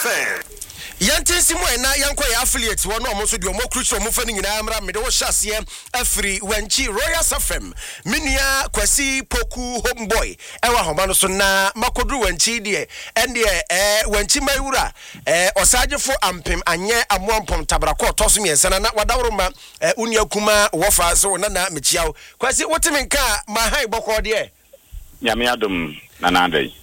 FM. Yanti na yanko ya affiliate one no so de omo cruise omo fa ni nyina amra me de wo hyase afiri wanchi Royal FM minia Kwasi Poku homeboy ewa homa no so na makodru wanchi de ende wanchi mayura osagefo ampem anye amoampom tabrako toso miensa na wadawroma unia kuma wofa so na mechiaw Kwasi wotimenka ma hai boko de nyame adom nanadai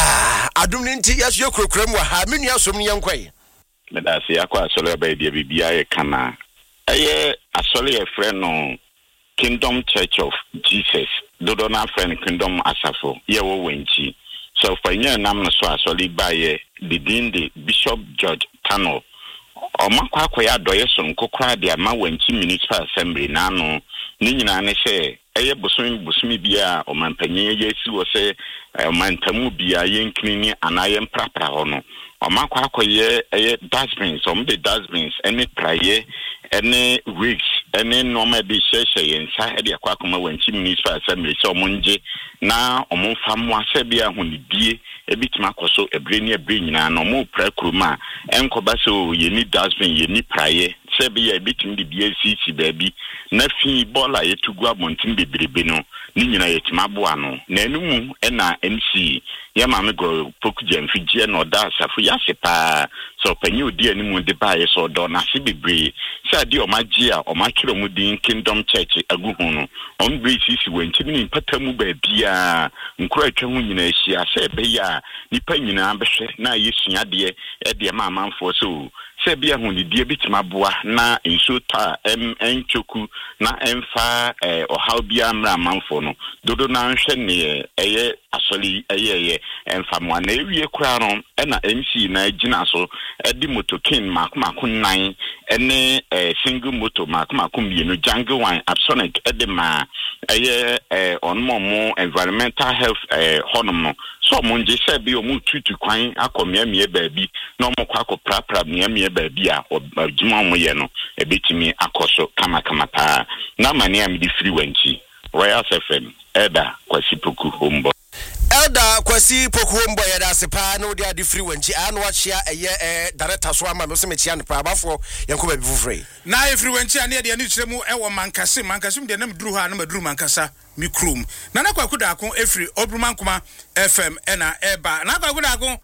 adom nti yaso yokrokram wa ha minia som ni yankoi medasi akwa asole ba dia bibia ye kana eye asole ye friend no Kingdom Church of Jesus dodo na friend Kingdom Asafo ye wo wenchi so fanya nam no so asole ba ye the Bishop George Tano omakwa akoya doye so nkokra de ama wenchi municipal assembly na no ni nyina ne se eye busumi bia o mampanye ye si wo se mantamu bia ye nkini anaye mprapra ho no omakwa akoye eye dustbins the dustbins any praye any rigs any normal be share yensa e de akwa akoma wanchi municipal assembly so monje na omfa mo ase bia ho ni bie ebitima akoso ebreni nyina no mo prakruma enkoba so ye ni dustbin ye ni praye se bia ebitim de bie sisi baabi na fi bola yetugu abontin bebrebe no ni nyina yetima boa no na enumu e na MC ya mame go pokuja mfijie no da safu ya sepa so panyi odi animu de bae so do na se bebre se ade o magie a o makiro mu din Kingdom Church aguhu no on be sisi wentimi ni patamu ba bia nkura atwa hu nyina ehia se be ya nipa nyina behwe na yesua de e de ma amanfo so se bia hu ni die bitima boa na insuta enchoku na emfa ohaw bia mra amanfo no dodo na nhwe ne eye asoli eye emfa mo na ewie kura no e na MC na gina so edi motokin makumako nan ene single motor makumako mienu jungle one Absolic edema eye onmomo environmental health honomo so monje se bi o mu tutu kwan akomiamie baabi na mo kwa akopra miamie baabi a odjuma mo ye no ebetimi akoso kama pa na mane am di free wanchi Royal FM Eda Kwasi Poku homeboy Elda Kwasi Poku homeboy ya da sepa no dia di free wanchi anu achia eye director so ama me so mechia npa abafo yanko ba bi fufure na e free wanchi ane dia ni kyeremu e wo mankasem de na meduru ha na meduru mankasa mi krum na na kwakuda akon efri Obrumankoma FM ena eba na kwakuda akon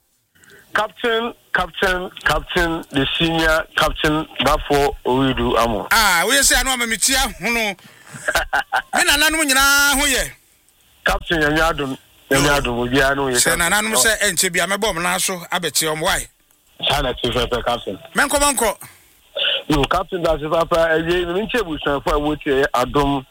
Captain, the senior captain, Bafo Owidu Amo. We say I know Mamitia, Huno. Then another nyina ho ye. Captain Yanyadum, we are no. Say Nanum say Enchibia, my bomb now so Abetium. Why? China to Captain. Manco. No, Captain, that's if I a for which Adum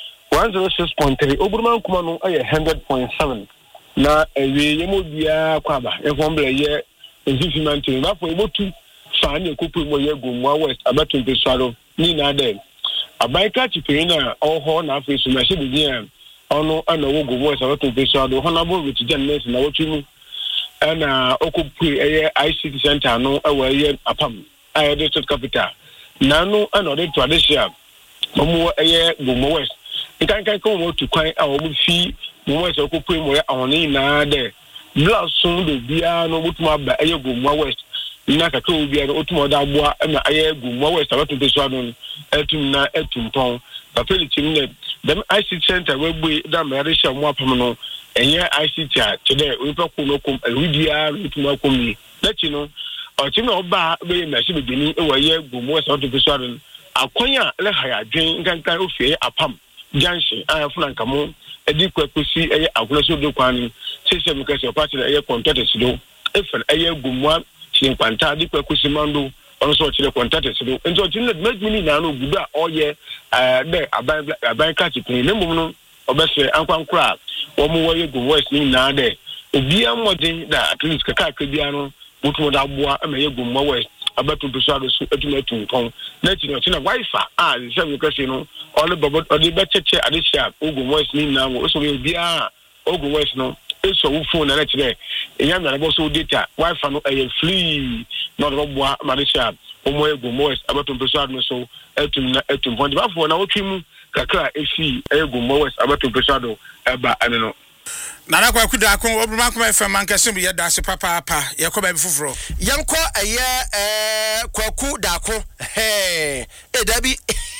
106.3, Obrumankoma 100.7. Na yemo bia kwaba efomble ye enzifimanti na for ebo tu fa na ekopu mo ye Gomwa West abato pesaro ni na dem abaika chipe na oho na afesu na se bia ono ana wo Gomwa West abato pesaro honorable with Janet na wotu na okupu eye ICT center no ewa ye apam aye district capital na no ana the traditional mo eye Gomwa West nkan ko mo tu kwan a wo fi mo se ko pwe mo ya oni na de blasun de bia no butuma ba eye Gomwa West na ka to bia no otumo da boa na eye Gomwa West abato be so adon etum na etum pon ba peli tim ne dem ICT center we gbe da ma re sha mo apam no enye ICT a today we pa ko no kom bia otuma komi lati no o tim no ba be na shi be bini e wa ye Gomwa West abato be so adon akonya le haya dwen nkankan ofie apam Janshi Franka mo edi kwakusi eye agloso do kwan sese mukase opati eye contract do efen eye Gomwa chinkwanta di kwakusi mando ono so chire contract do nzo tinle medmini na no guda oye de aban ka tipin ne mum no obese ankwankura wo mo woye Gomwa ni na de obi amodin da at least kaka bia no mutu da boa ama ye Gomwa West abato pesado so etumetu pon na ti no tina wifi se mukase no all about the better addition Gomwa West ni na wo so be bia Gomwa West no eso wo phone na today eya na bo so data wifi no free no do boa marisha omo Gomwa West abato pesado so etum pon ba fo na wo twimu kakra efi Gomwa West abato pesado eba ane no Nana Kwaku Daako Obruma Kuma FM Ankasem ye da se papa ye ko ba bi foforo Yanko Kwaku Daako Dabi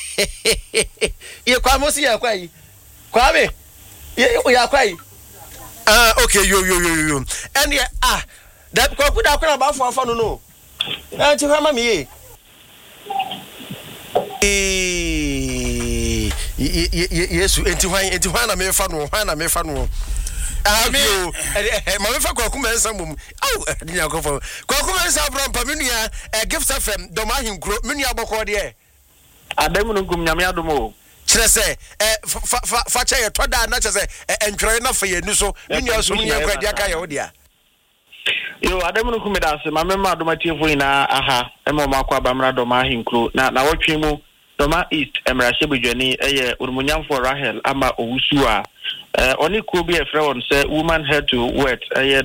ye kwa mosi ya kwa yi Kwame ya kwa yi okay yo and that Kwaku Daako na ba fo no ti fa ma mi Yesu enti hwan na me fa no Mama fa Kwaku mensa mum dinya ko fa Kwaku mensa brampa menua Gift FM doma hinkro menua bokọ de Adamu nkum nyame adomo kire se fa cha ye toda na che se entwere na fa ye nu so menua so menua kwa dia ka ye wo dia Yo Adamu nkum da se mama ma adoma tiefo ina aha emo makwa bamra doma hinkro na wotwe mu Doma East Emirase Bujani urumunyamfo Rahel ama owusu a oni ko bi efre won say woman head to wet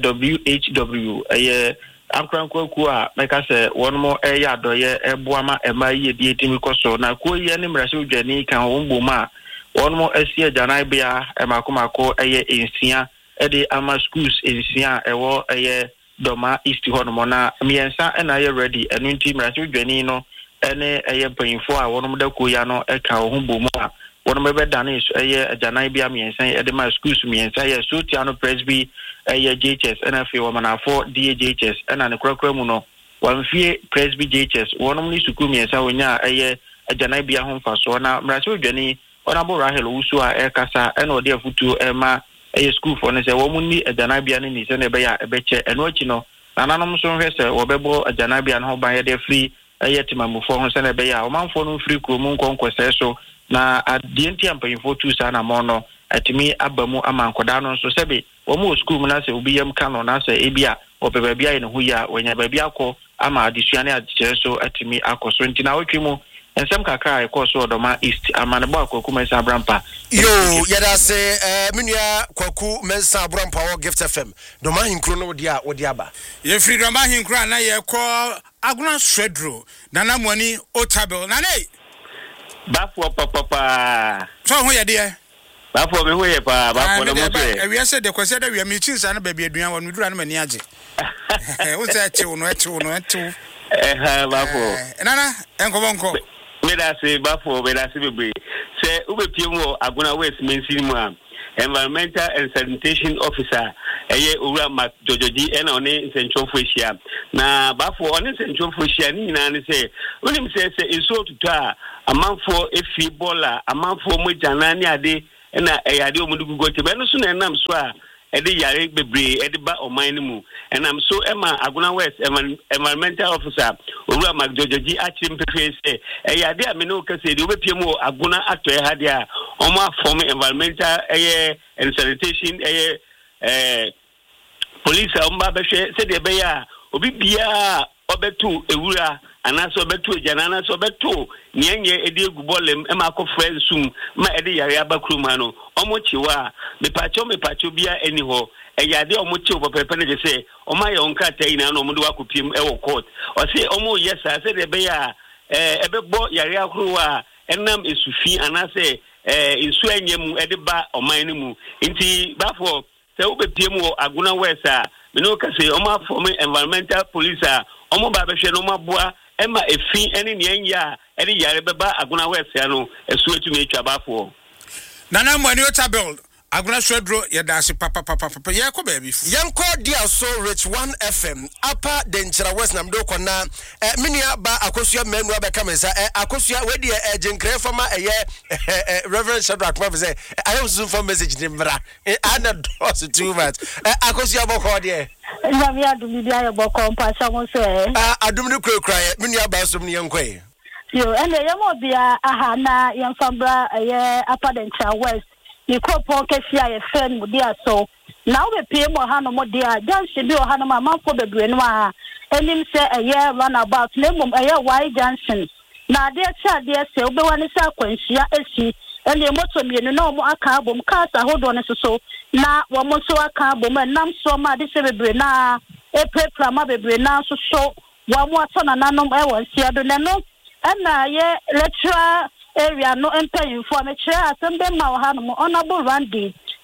WHW ankranko ku a meka say won mo adoye eboama ema ye die timi koso na ko ye ni Emirase Bujani kan womboma won mo asie janai bia emakomako ensia de ama schools ensia ewo Doma East hono na miensa na ye ready enu nti Emirase Bujani no ene payinfo a wonum da ko ya no eka ho bomu a wonum be dane so ajanai bia miensan de ma schools miensan so tiano presby JHS ena fe wo manafo DJHS ena ne krakra mu no wanfie presby JHS wonum ni school miensan wonya ajanai bia ho mfaso na Emirase Bujani ona bo Rahel wusu a kasa ena ode afutu ema school for ne se wo mu ni ajanai bia ni se ne be ya ebeche eno achi no nananom so hwese wo bebo ajanai bia no ban ye de free timamufo ho sene be ya o manfo no free kromu nkonkwese so na adienti ampanyfo tu sa na mono atimi abamu amankoda no so sebe wo mu school mu na se obi yam ka no na se ebia o beba bia ye ne hu ya wanya ba bia akọ ama adisuane adichere so atimi akoso ntina wotwemu ensem kakra e course Doma East amanebo Kwaku Mensa Brampa yo yada se menua Kwaku Mensa Brampa wo Gift FM Doma hinkro no wodi aba ye free Doma hinkro na ye ko Aguna Swedro nana moni Otabel nana Bafo papa so ho ye de Bafo me ho ye pa bafo no mo se e wi se de kwese de wi mi chinsa na ba bi aduan wonu dura na mani age wo se achewo no Bafo nana enko Medase Bafo medase bebe se ubepie mu Aguna West mensin mu a environmental and sanitation officer Ura Mac Jojoji ena one senchofo hia na Bafo one senchofo hia ni nyina ne se onim se iso tuta amanfo efi bola amanfo mo jana ni ade na eyade omudu gugote be no so na enam so a ede yare bebre ede ba oman ni mu enam so ema Aguna West environmental officer Ura Mac Jojoji achim pefe se eyade a me no kase de obepie mu Aguna ato ehade a omo form environmental and sanitation police omba be hwe se de be ya obi bia obetu ewura anaso obetu ejana anaso obetu nienye ede egubolem ema akofra nsum ma ede yare abakru ma no omochiwa mepacho bia eni ho eyade omochi opepe ne je se oma ye onka tai na no omudu wakopiem ewo court o se omo yesa se de be ya ebebo yare akruwa enam esufi anase insu enyem ede ba oman ni mu nti Bafo se obepie mu Aguna West a me no kase omo form environmental police a omo ba behwe no maboa ema efi ene ne anya ede yare beba Aguna West ya no esu etumi etwa Bafo nana mani Otabel Aguna Swedro ye dase papa ye ko ba bi fu yanko dia so Rich 1 FM apa Denchira West na mdo kona menua ba akosua manu abeka mensa akosua we de jinkre fama Reverend Shadrack ma say I have some for message ni mra and dos too much akosua boko de Nyame adum bia ye boko mpa samo so adum ni kura menua ba som ni yankoi yo ene yemo bia aha na yemfambra apa Denchira West ni kopo kesi a ye friend mudia so na we pie mo ha no mudia junction bi o ha no ma manfo bebre no a enim se run about na mum Y junction na de cha de se obewa ne sa kwanhia esi ene moto mienu na omo aka abom kasa hodo ne so na wo mo so aka abom nam so ma de se bebre na prepra ma bebre na so wo mo ato na nanom won sia do ne no na ye lecturer area no enter info me chere asembe ma ha no honorable Randy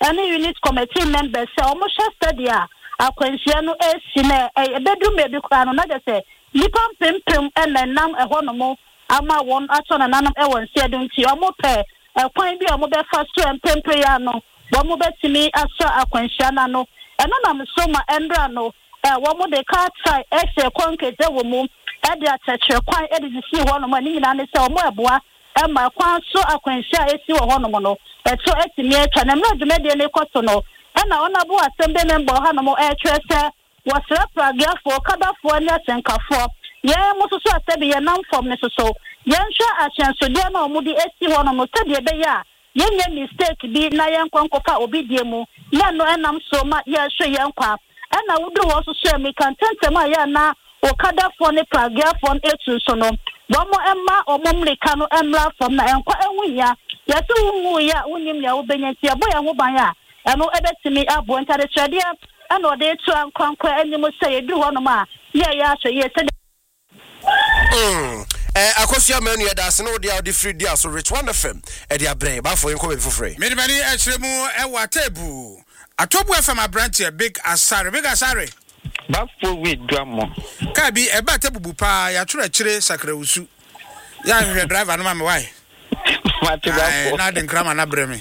any unit committee members say almost study akwanhyia no esi na ebedum ebi kwa no na de say nipa pempem enenam ehonomo ama won ato na nanam ewon se adum ti omo pe kwan bi omo be fa so empempe ya no omo betimi aso akwanhyia na no eno na msoma endra no omo de ka try ese kwankete wo mu e de atechre kwan e de si honomo ni nyina ne se omo eboa ma kwan so akwanhyia esi wo honomo no eto etimi etwa na mra dwumede ne koto no na ona bu assemble member ha no mo twese wasra pragiafo kadafo ne senkafo ye mususu asebi ye nam form ne so ye nhwa achansode na omudi esi ho no mo tede be ya ye nye mistake bi na ye nkwankofa obidie mu na no enam so ma ye hwe ye nkwa na wudu ho so so mi kan tentem ya na okadafo ne pragiafo etu so no bomo emma omomrika no emra form na enkwa enwuya ye tu wu ya unim ya obenyanti aboya ho ban ya eno ebetimi abo ntade tradia ana ode tu ankwankwa enim say edu ho no ma ye ya so ye se akosia manu ya da se no dia ode free dia so Rich One FM e dia brain ba fo enko be fofre me de mani e kyeremu e wa tabu atobu FM abrante Big Asare ba fo we duamo ka bi e ba tabu pa ya turo kyire sakrawusu ya hwe driver no ma me why mate ba fo na de nkrama na breme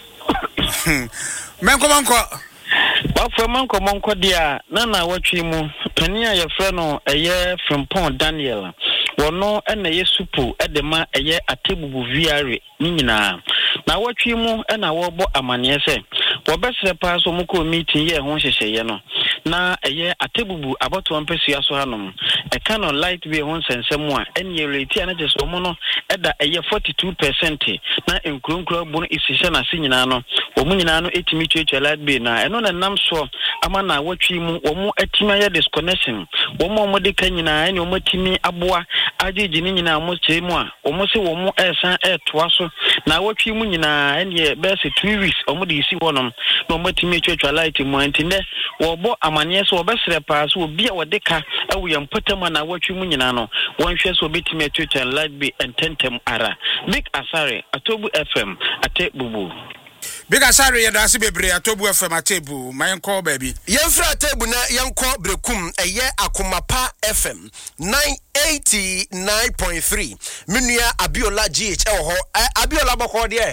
menko ba fo manko dia na watwi mu pani a ye frɛ no eye Frimpong Daniel wono na ye supu edema eye atebubu viare ni nyina na watwi mu na wo bo amane se wo besre pa so mu ko meeting ye ho hyehyeye no na eye atebubu aboto mpesua so hanom e kano light be ho sensem a ene rate na jeso mu no eda eye 42% na enkronkro bu no isihye na se nyina no wo mu nyina no etimi twetwe light be na eno na nam so ama na watwi mu wo mu atimi ya disconnection wo mu de kan nyina ene wo matimi aboa agigi ni nyina mo kyemu a wo mu se wo mu esan etoa so na watwi mu nyina ene be se 2 weeks wo mu de isi wonom no matimi twetwe light mu antinde wo bo amanye so obesre pa so obi a wodeka awu yampatama na watwi mu nyina no wonhwe so obetimi twetwe light be ententem ara Big Asare Atobu FM ate bubu Big Asare ya dasi bebre Atobu FM atebu mayenko baby yemfra atebu na yenko brekum eye akomapa FM 989.3 minua Abiola GH ho Abiola boko de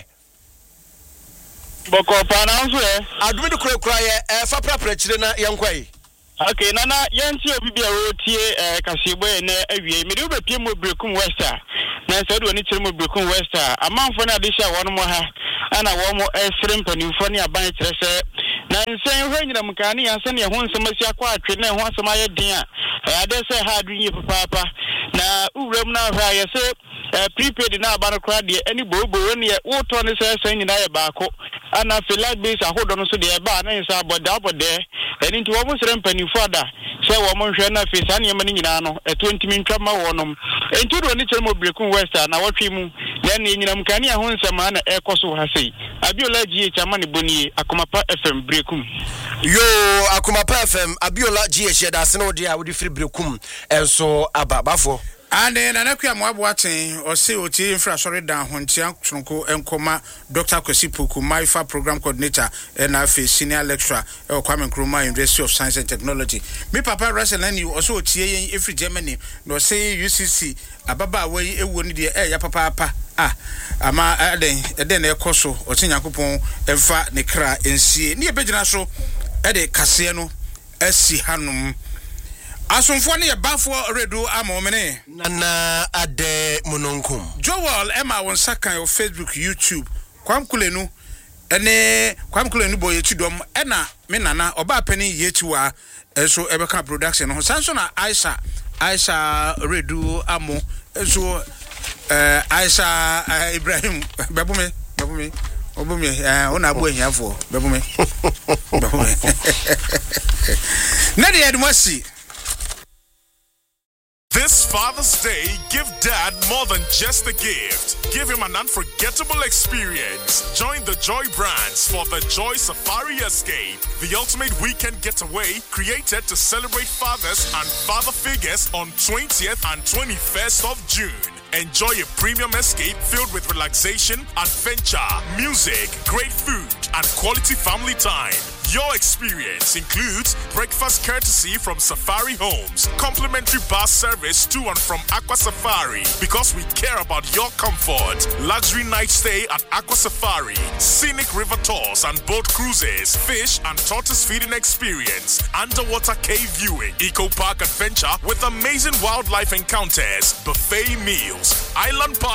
boko pa na nso adumi de kura ye fa prapra chire na yenko yi okay nana yanti obi bia wotie kasebo na awie me de be mu brekum Wester na so do ni chire mu brekum Wester amanfo na de sha won mo ha ana wo mo esrem panimfo ne aban kire se na nsen hwe nyina mkani yanse ne ho nsem asia kwa atwe na ho asem aye din a ade se ha adunye papa na uwrem na hwa ye se prepaid na aba no kra de ani bobo ne wo to ne se nyina ye baako ana flight base ahodo no so de ba na nsa abode eni nti wo mo srem panimfo ada se wo mo hwe na fe sa ne yema nyina no 20 mintwa ma wonom enti do ne kire mo brekum Wester na wotwe mu ya ne nyina mkani ho nsem ana ekoso ha sei Abiola GH amane boni akomapa FM brekum yo akomapa FM Abiola GH da se no dia wo di free brekum enso ababafo ande na nakua moabo aten o se oti infrastructure dan hontia sonko enkoma Dr. Kwesi Poku Maifa program coordinator na afi senior lecturer e Kwame Nkrumah University of Science and Technology me papa Russell and you also tie yen every Germany no say UCC ababa we ewo ni de ya papa ama eden na ekoso o tinyankopon emfa ne kra ensie ne ebegyina so e de kase no asi hanom asomfo ne yebafo redu amomene nana ade munonkum Joel Emma won sakan o Facebook YouTube kwamkulenu ene kwamkulenu boye chidom ena me nana oba pani yechiwa eso ebeka production ho sanso na Aisha redu amo eso Aisha Ibrahim bebume obumi ona abo ehiafo bebume nadi edmasi. This Father's Day, give Dad more than just a gift. Give him an unforgettable experience. Join the Joy Brands for the Joy Safari Escape, the ultimate weekend getaway created to celebrate fathers and father figures on 20th and 21st of June. Enjoy a premium escape filled with relaxation, adventure, music, great food, and quality family time. Your experience includes breakfast courtesy from Safari Homes, complimentary bus service to and from Aqua Safari because we care about your comfort, luxury night stay at Aqua Safari, scenic river tours and boat cruises, fish and tortoise feeding experience, underwater cave viewing, eco park adventure with amazing wildlife encounters, buffet meals, island party